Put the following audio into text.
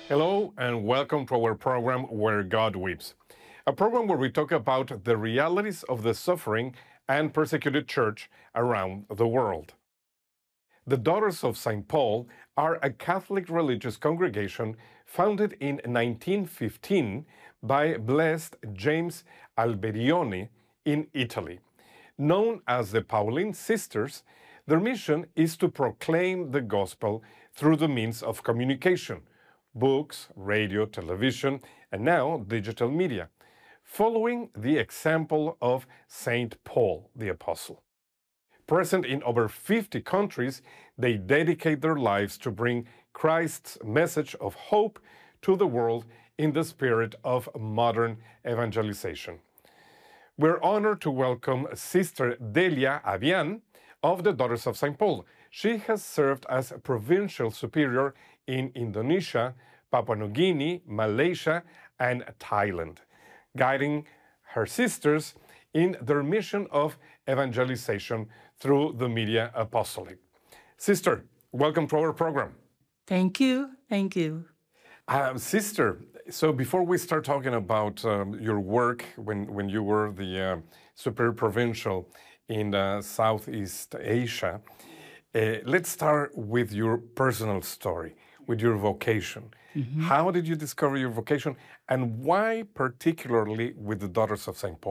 Hello and welcome to our program Where God Weeps, a program where we talk about the realities of the suffering and persecuted church around the world. The Daughters of St. Paul are a Catholic religious congregation founded in 1915 by Blessed James Alberione in Italy. Known as the Pauline Sisters, their mission is to proclaim the gospel through the means of communication, books, radio, television, and now digital media, following the example of St. Paul the Apostle. Present in over 50 countries, they dedicate their lives to bring Christ's message of hope to the world in the spirit of modern evangelization. We're honored to welcome Sister Delia Avian of the Daughters of St. Paul. She has served as Provincial Superior in Indonesia, Papua New Guinea, Malaysia, and Thailand, guiding her sisters in their mission of evangelization through the media apostolate. Sister, welcome to our program. Thank you. Thank you. Sister, so before we start talking about your work when you were the Superior Provincial in Southeast Asia, let's start with your personal story, with your vocation. How did you discover your vocation, and why particularly with the Daughters of St. Paul?